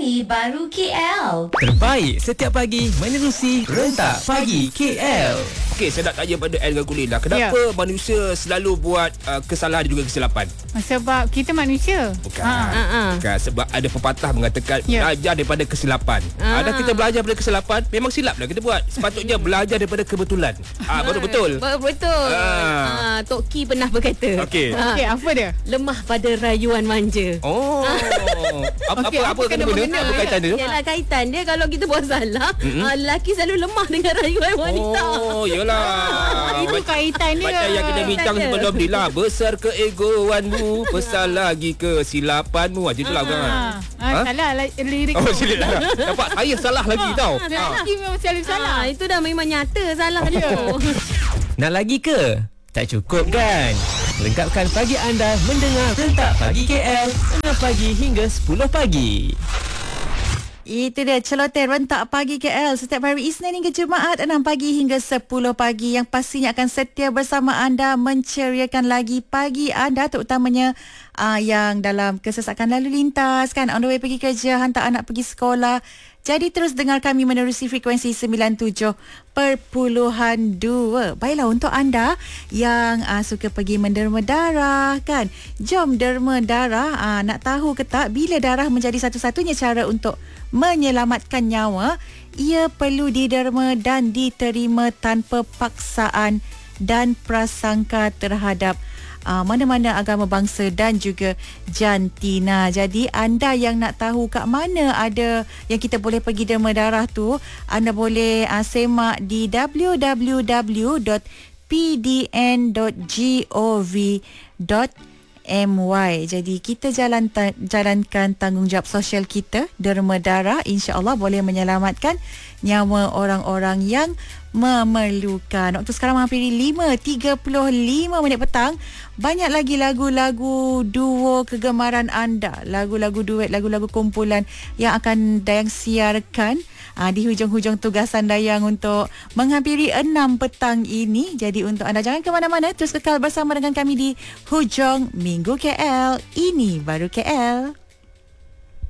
Ini baru KL. Terbaik setiap pagi menerusi Rentak Pagi KL. Okey, saya nak tanya pada Al dengan Kulin lah. Kenapa manusia selalu buat kesalahan dan juga kesilapan? Sebab kita manusia. Bukan. Bukan. Sebab ada pepatah mengatakan belajar daripada kesilapan. Dan kita belajar daripada kesilapan, memang silap lah kita buat. Sepatutnya belajar daripada kebetulan. Baru betul. Betul. Tok Ki pernah berkata. Okey. Apa dia? Lemah pada rayuan manja. Oh. Apa kena mengena? Apa kaitan dia? Yalah, kaitan dia kalau kita buat salah, lelaki selalu lemah dengan rayuan wanita. Oh, yalah. Itu kaitan dia. Macam yang kita bincang sebelum ni lah. Besar keegoanmu, besar lagi kesilapanmu. Macam itulah kan. Salah lirik Oh, tu. silap lah. Nampak saya salah lagi tau. Lelaki memang selalu salah. Itu dah memang nyata salah dia. Nak lagi ke? Tak cukup kan? Lengkapkan pagi anda mendengar Rentak Pagi KL 6 pagi hingga 10 pagi. Itu dia celotehan Rentak Pagi KL setiap hari Isnin hingga Jumaat 6 pagi hingga 10 pagi yang pastinya akan setia bersama anda menceriakan lagi pagi anda, terutamanya yang dalam kesesakan lalu lintas kan, on the way pergi kerja, hantar anak pergi sekolah. Jadi terus dengar kami menerusi frekuensi 97.2. Baiklah, untuk anda yang suka pergi menderma darah kan, jom derma darah. Nak tahu ke tak bila darah menjadi satu-satunya cara untuk menyelamatkan nyawa? Ia perlu diderma dan diterima tanpa paksaan dan prasangka terhadap mana-mana agama, bangsa dan juga jantina. Jadi anda yang nak tahu kat mana ada yang kita boleh pergi derma darah tu, anda boleh semak di www.pdn.gov.my. Jadi kita jalankan tanggungjawab sosial kita, derma darah, insya-Allah boleh menyelamatkan nyawa orang-orang yang memerlukan. Waktu sekarang menghampiri 5.35 petang. Banyak lagi lagu-lagu duo kegemaran anda, lagu-lagu duet, lagu-lagu kumpulan yang akan Dayang siarkan di hujung-hujung tugasan Dayang untuk menghampiri 6 petang ini. Jadi untuk anda jangan ke mana-mana, terus kekal bersama dengan kami di Hujung Minggu KL. Ini baru KL.